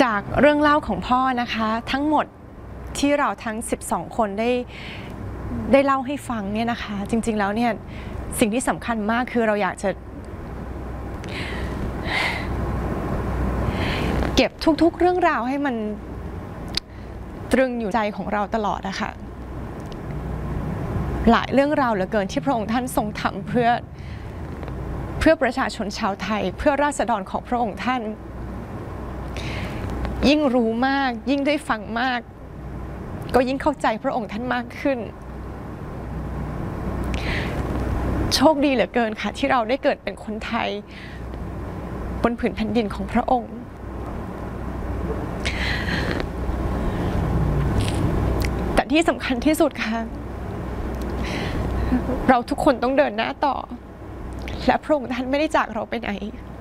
จากเรื่องเล่าของพ่อนะคะทั้งหมดที่เราทั้ง12คนได้เล่าให้ฟังเนี่ยนะคะจริงๆแล้วเนี่ยสิ่งที่สำคัญมากคือเราอยากจะเก็บทุกๆเรื่องราวให้มันตรึงอยู่ใจของเราตลอดนะคะหลายเรื่องราวเหลือเกินที่พระองค์ท่านทรงทำเพื่อประชาชนชาวไทยเพื่อราษฎรของพระองค์ท่านยิ่งรู้มากยิ่งได้ฟังมากก็ยิ่งเข้าใจพระองค์ท่านมากขึ้นโชคดีเหลือเกินค่ะที่เราได้เกิดเป็นคนไทยบนผืนแผ่นดินของพระองค์แต่ที่สำคัญที่สุดค่ะเราทุกคนต้องเดินหน้าต่อและพระองค์ท่านไม่ได้จากเราไปไหน